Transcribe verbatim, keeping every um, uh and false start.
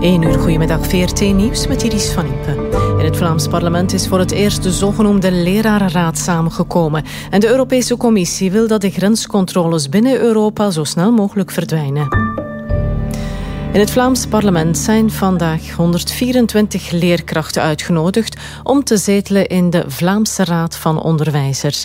één uur, goedemiddag, V R T Nieuws met Iris van Impe. In het Vlaams parlement is voor het eerst de zogenoemde lerarenraad samengekomen. En de Europese Commissie wil dat de grenscontroles binnen Europa zo snel mogelijk verdwijnen. In het Vlaams parlement zijn vandaag honderdvierentwintig leerkrachten uitgenodigd om te zetelen in de Vlaamse Raad van Onderwijzers.